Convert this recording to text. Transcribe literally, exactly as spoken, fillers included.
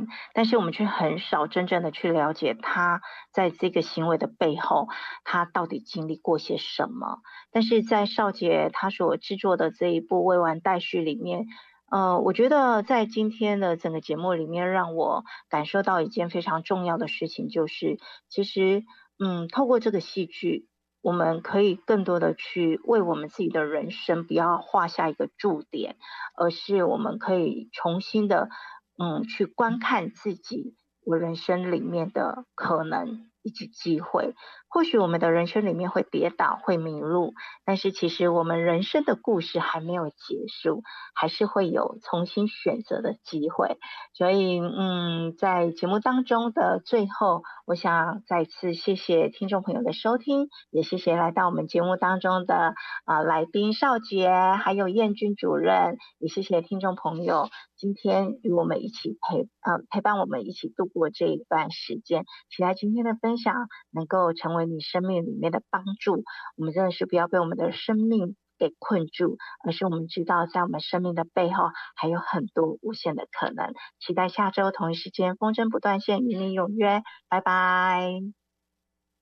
但是我们却很少真正的去了解他在这个行为的背后，他到底经历过些什么。但是在少杰他所制作的这一部《未完待续》里面，呃，我觉得在今天的整个节目里面，让我感受到一件非常重要的事情，就是其实，嗯，透过这个戏剧，我们可以更多的去为我们自己的人生不要画下一个注点，而是我们可以重新的，嗯，去观看自己我人生里面的可能以及机会。或许我们的人生里面会跌倒，会迷路，但是其实我们人生的故事还没有结束，还是会有重新选择的机会。所以，嗯，在节目当中的最后，我想再次谢谢听众朋友的收听，也谢谢来到我们节目当中的啊、呃来宾少杰，还有燕君主任，也谢谢听众朋友今天与我们一起陪呃陪伴我们一起度过这一段时间。期待今天的分享能够成为你生命里面的帮助。我们真的是不要被我们的生命给困住，而是我们知道在我们生命的背后还有很多无限的可能。期待下周同一时间风筝不断线与你有约，拜拜。